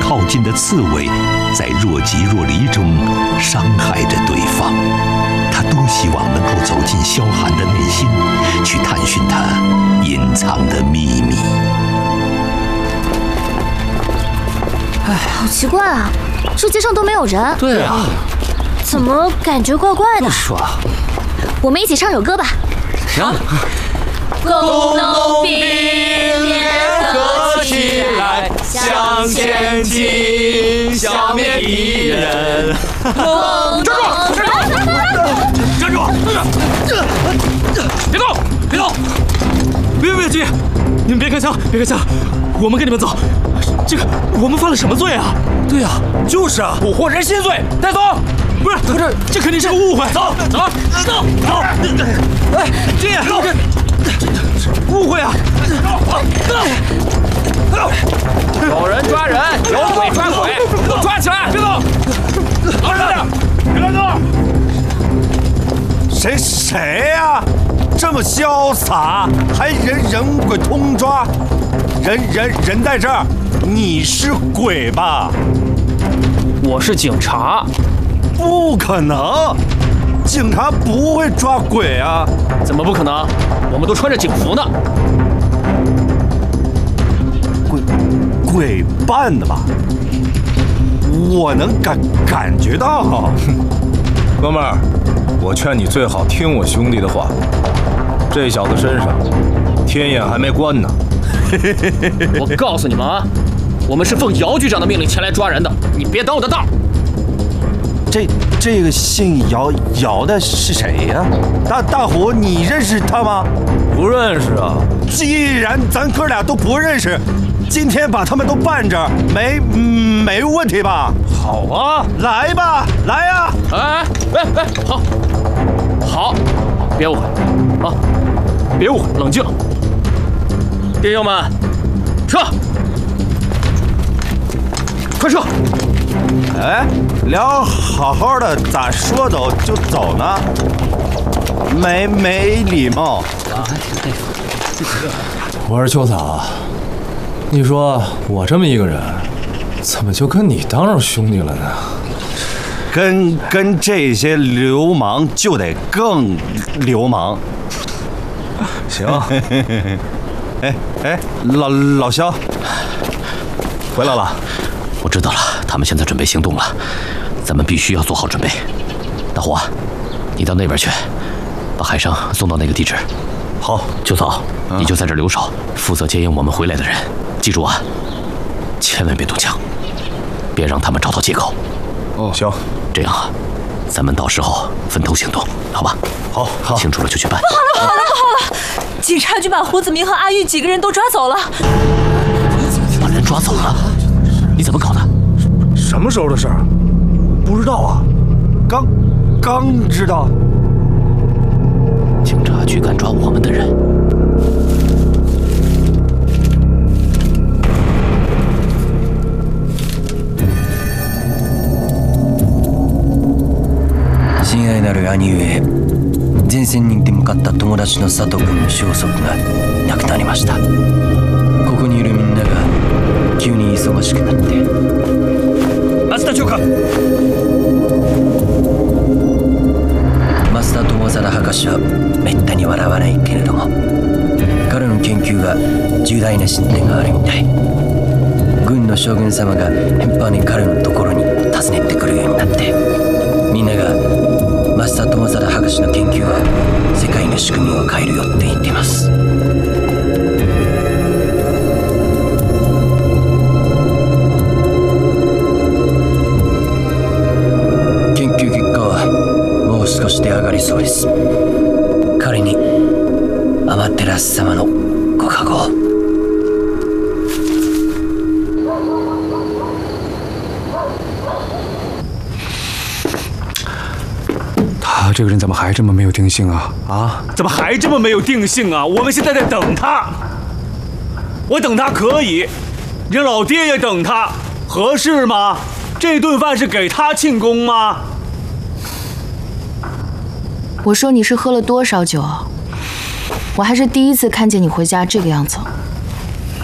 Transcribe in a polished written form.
靠近的刺猬，在若即若离中伤害着对方。他多希望能够走进萧寒的内心，去探寻他隐藏的秘密。 哎，好奇怪啊，这街上都没有人。 对啊， 怎么感觉怪怪的？ 是啊， 我们一起唱首歌吧。 行。 工农兵联合起来，向前进，消灭敌人。站住！ 别动！别动！别急！你们别开枪！我们跟你们走。这个我们犯了什么罪啊？对呀，就是啊，蛊惑人心罪，带走！不是，这肯定是个误会。走！哎，这样误会啊！ 有人抓人，有鬼抓鬼，给我抓起来！别动！老实点，别乱动！ 谁呀？这么潇洒，还人鬼通抓？人在这儿，你是鬼吧？ 我是警察。 不可能，警察不会抓鬼啊！ 怎么不可能？我们都穿着警服呢。 鬼扮的吧？我能感觉到。 哥们儿，我劝你最好听我兄弟的话。这小子身上天眼还没关呢。 我告诉你们啊，我们是奉姚局长的命令前来抓人的，你别挡我的道。 这个姓姚的是谁呀？大虎，你认识他吗？ 不认识啊。 既然咱哥俩都不认识，今天把他们都办着，没问题吧？ 好啊， 来吧，来呀！ 哎，好，别误会啊，别误会，冷静。弟兄们，撤！快撤！ 哎，聊好好的，咋说走就走呢？没礼貌。 我是秋草，你说我这么一个人，怎么就跟你当上兄弟了呢？ 跟这些流氓就得更流氓。 行。 哎，老肖， 回来了。 我知道了，他们现在准备行动了，咱们必须要做好准备。大虎啊，你到那边去，把海生送到那个地址。 好， 秋草，你就在这留守，负责接应我们回来的人。记住啊，千万别动枪，别让他们找到借口。 哦，行， 这样啊，咱们到时候分头行动，好吧？ 好， 清楚了就去办。 不好了！警察局把胡子明和阿玉几个人都抓走了。 把人抓走了？你怎么搞的？ 什么时候的事儿？不知道啊。刚知道。 警察局敢抓我们的人。 親愛なる兄上、前線に出向かった友達の佐藤君の消息がなくなりました。ここにいるみんなが急に忙しくなって。増田長官。増田友貞博士はめったに笑わないけれども、彼の研究が重大な進展があるみたい。軍の将軍様が頻繁に彼のところに訪ねてくるようになって、みんなが増田友貞博士の研究は世界の仕組みを変えるよって言っています。研究結果はもう少しで上がりそうです。彼にアマテラス様のご加護を。 他这个人怎么还这么没有定性啊？ 怎么还这么没有定性啊？我们现在在等他，我等他可以，人老爹也等他，合适吗？这顿饭是给他庆功吗？ 我说你是喝了多少酒？我还是第一次看见你回家这个样子。